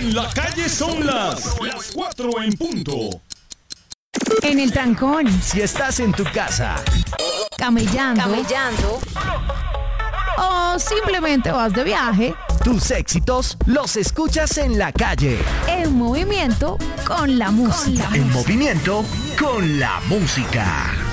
En la calle son las 4 en punto. En el trancón, Si estás en tu casa, camellando, o simplemente vas de viaje, tus éxitos los escuchas en la calle. en movimiento con la música. En movimiento con la música.